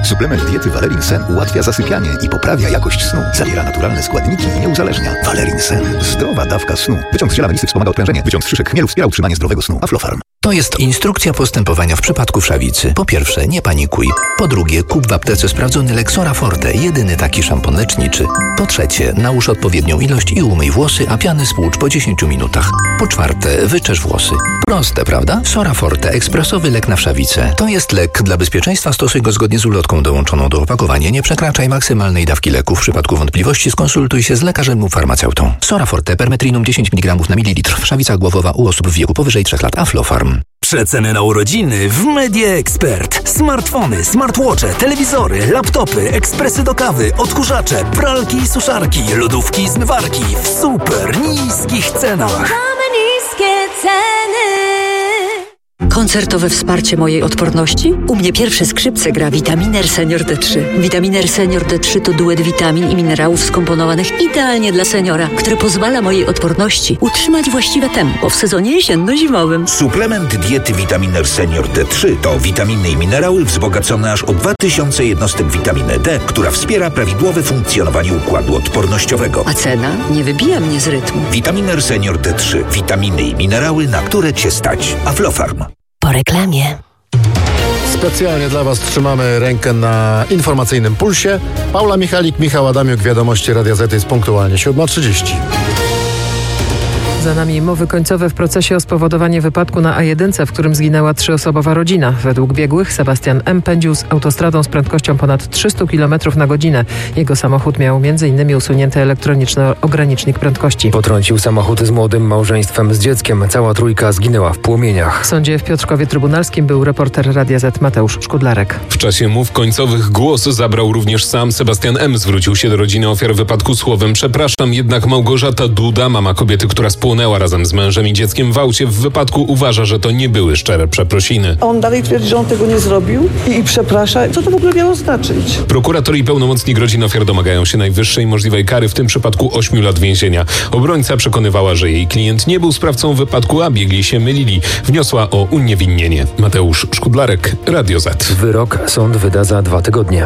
Suplement diety Valerin Sen ułatwia zasypianie i poprawia jakość snu. Zawiera naturalne składniki i nie uzależnia. Valerin Sen. Zdrowa dawka snu. Wyciąg z ziela melisy wspomaga odprężenie. Wyciąg z szyszek chmielu wspiera utrzymanie zdrowego snu. Aflofarm. To jest instrukcja postępowania w przypadku wszawicy. Po pierwsze, nie panikuj. Po drugie, kup w aptece sprawdzony lek Sora Forte, jedyny taki szampon leczniczy. Po trzecie, nałóż odpowiednią ilość i umyj włosy, a piany spłucz po 10 minutach. Po czwarte, wyczesz włosy. Proste, prawda? Sora Forte, ekspresowy lek na wszawicę. To jest lek. Dla bezpieczeństwa stosuj go zgodnie z ulotką dołączoną do opakowania. Nie przekraczaj maksymalnej dawki leku. W przypadku wątpliwości skonsultuj się z lekarzem lub farmaceutą. Sora Forte, permetrinum 10 mg na mililitr. Wszawica głowowa u osób w wieku powyżej 3 lat. Aflofarm. Przeceny na urodziny w Media Expert. Smartfony, smartwatche, telewizory, laptopy, ekspresy do kawy, odkurzacze, pralki i suszarki, lodówki i zmywarki w super niskich cenach. Mamy niskie ceny. Koncertowe wsparcie mojej odporności? U mnie pierwsze skrzypce gra Vitaminer Senior D3. Vitaminer Senior D3 to duet witamin i minerałów skomponowanych idealnie dla seniora, który pozwala mojej odporności utrzymać właściwe tempo w sezonie jesienno-zimowym. Suplement diety Vitaminer Senior D3 to witaminy i minerały wzbogacone aż o 2000 jednostek witaminy D, która wspiera prawidłowe funkcjonowanie układu odpornościowego. A cena nie wybija mnie z rytmu. Vitaminer Senior D3. Witaminy i minerały, na które Cię stać. Aflofarm. Po reklamie. Specjalnie dla Was trzymamy rękę na informacyjnym pulsie. Paula Michalik, Michał Adamiuk, Wiadomości Radia Z jest punktualnie 7:30. Za nami mowy końcowe w procesie o spowodowanie wypadku na A1, w którym zginęła 3-osobowa rodzina. Według biegłych Sebastian M. pędził z autostradą z prędkością ponad 300 km na godzinę. Jego samochód miał m.in. usunięty elektroniczny ogranicznik prędkości. Potrącił samochód z młodym małżeństwem z dzieckiem. Cała trójka zginęła w płomieniach. W sądzie w Piotrkowie Trybunalskim był reporter Radia Z Mateusz Szkudlarek. W czasie mów końcowych głos zabrał również sam Sebastian M. Zwrócił się do rodziny ofiar wypadku słowem przepraszam, jednak Małgorzata Duda, mama kobiety, która spłonęła razem z mężem i dzieckiem w aucie w wypadku, uważa, że to nie były szczere przeprosiny. On dalej twierdzi, że on tego nie zrobił i przeprasza. Co to w ogóle miało znaczyć? Prokurator i pełnomocnik rodzin ofiar domagają się najwyższej możliwej kary, w tym przypadku 8 lat więzienia. Obrońca przekonywała, że jej klient nie był sprawcą wypadku, a biegli się mylili. Wniosła o uniewinnienie. Mateusz Szkudlarek, Radio Z. Wyrok sąd wyda za 2 tygodnie.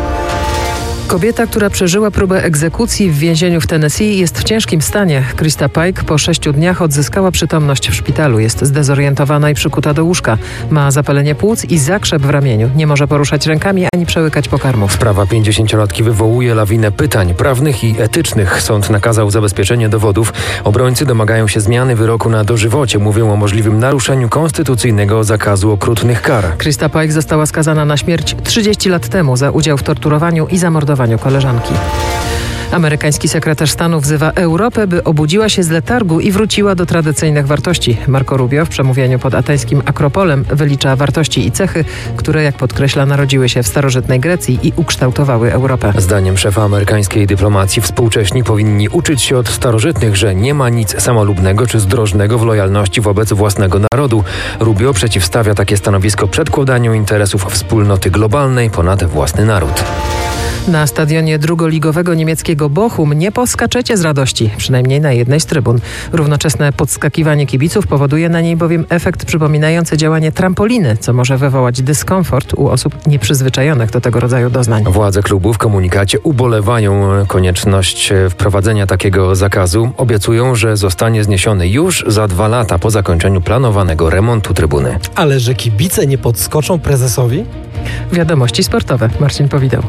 Kobieta, która przeżyła próbę egzekucji w więzieniu w Tennessee, jest w ciężkim stanie. Krista Pike po 6 dniach odzyskała przytomność w szpitalu. Jest zdezorientowana i przykuta do łóżka. Ma zapalenie płuc i zakrzep w ramieniu. Nie może poruszać rękami ani przełykać pokarmów. Sprawa 50-latki wywołuje lawinę pytań prawnych i etycznych. Sąd nakazał zabezpieczenie dowodów. Obrońcy domagają się zmiany wyroku na dożywocie. Mówią o możliwym naruszeniu konstytucyjnego zakazu okrutnych kar. Krista Pike została skazana na śmierć 30 lat temu za udział w torturowaniu i zamordowaniu koleżanki. Amerykański sekretarz stanu wzywa Europę, by obudziła się z letargu i wróciła do tradycyjnych wartości. Marco Rubio w przemówieniu pod ateńskim Akropolem wylicza wartości i cechy, które, jak podkreśla, narodziły się w starożytnej Grecji i ukształtowały Europę. Zdaniem szefa amerykańskiej dyplomacji współcześni powinni uczyć się od starożytnych, że nie ma nic samolubnego czy zdrożnego w lojalności wobec własnego narodu. Rubio przeciwstawia takie stanowisko przedkładaniu interesów wspólnoty globalnej ponad własny naród. Na stadionie drugoligowego niemieckiego Bochum nie poskaczecie z radości, przynajmniej na jednej z trybun. Równoczesne podskakiwanie kibiców powoduje na niej bowiem efekt przypominający działanie trampoliny, co może wywołać dyskomfort u osób nieprzyzwyczajonych do tego rodzaju doznań. Władze klubu w komunikacie ubolewają konieczność wprowadzenia takiego zakazu. Obiecują, że zostanie zniesiony już za 2 lata po zakończeniu planowanego remontu trybuny. Ale że kibice nie podskoczą prezesowi? Wiadomości sportowe. Marcin Powideł.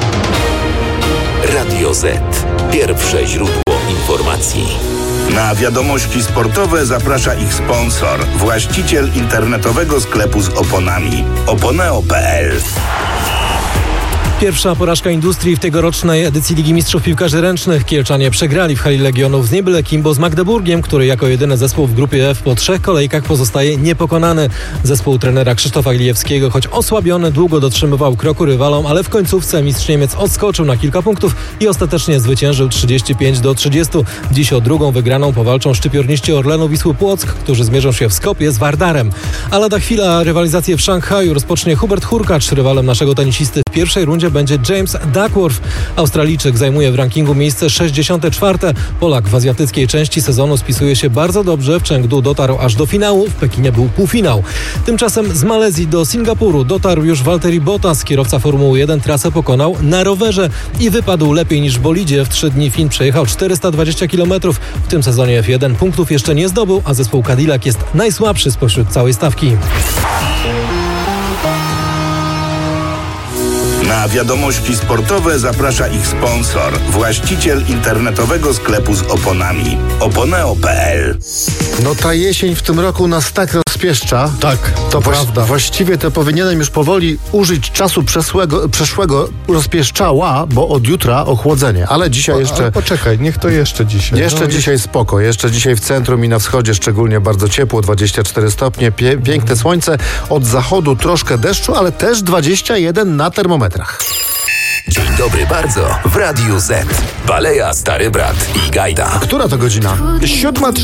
Radio Z. Pierwsze źródło informacji. Na wiadomości sportowe zaprasza ich sponsor, właściciel internetowego sklepu z oponami. Oponeo.pl. Pierwsza porażka Industrii w tegorocznej edycji Ligi Mistrzów Piłkarzy Ręcznych. Kielczanie przegrali w hali Legionów z niebyle kim, bo z Magdeburgiem, który jako jedyny zespół w grupie F po 3 kolejkach pozostaje niepokonany. Zespół trenera Krzysztofa Gliewskiego, choć osłabiony, długo dotrzymywał kroku rywalom, ale w końcówce mistrz Niemiec odskoczył na kilka punktów i ostatecznie zwyciężył 35-30. Dziś o drugą wygraną powalczą szczypiorniści Orlenu Wisły Płock, którzy zmierzą się w Skopie z Wardarem. A lada chwila rywalizację w Szanghaju rozpocznie Hubert Hurkacz, rywalem naszego tenisisty w pierwszej rundzie samochodzie będzie James Duckworth. Australijczyk zajmuje w rankingu miejsce 64. Polak w azjatyckiej części sezonu spisuje się bardzo dobrze. W Chengdu dotarł aż do finału, w Pekinie był półfinał. Tymczasem z Malezji do Singapuru dotarł już Valtteri Bottas. Kierowca Formuły 1 trasę pokonał na rowerze i wypadł lepiej niż w bolidzie. W 3 dni Fin przejechał 420 km. W tym sezonie F1 punktów jeszcze nie zdobył, a zespół Cadillac jest najsłabszy spośród całej stawki. Na wiadomości sportowe zaprasza ich sponsor, właściciel internetowego sklepu z oponami oponeo.pl. No ta jesień w tym roku nas tak rozpieszcza. Tak, to prawda. Właściwie to powinienem już powoli użyć czasu przeszłego rozpieszczała, bo od jutra ochłodzenie. Ale dzisiaj jeszcze... Ale poczekaj, niech to jeszcze dzisiaj. Dzisiaj spoko. Jeszcze dzisiaj w centrum i na wschodzie szczególnie bardzo ciepło, 24 stopnie, piękne słońce. Od zachodu troszkę deszczu, ale też 21 na termometrach. Dzień dobry bardzo w Radiu Z. Baleja, Stary Brat i Gajda. A która to godzina? 7:30.